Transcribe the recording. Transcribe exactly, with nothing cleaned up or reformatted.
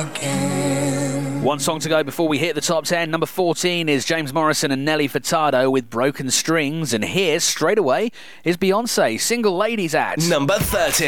again. One song to go before we hit the top ten. Number fourteen is James Morrison and Nelly Furtado with Broken Strings. And here, straight away, is Beyonce, Single Ladies at number thirteen.